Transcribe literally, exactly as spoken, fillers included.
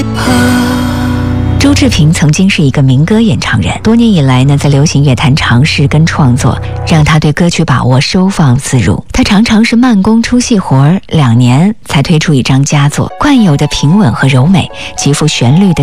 周志平曾经是一个民歌演唱人，多年以来呢，在流行乐坛尝试跟创作，让他对歌曲把握收放自如。他常常是慢工出细活儿，两年才推出一张佳作，惯有的平稳和柔美，极富旋律的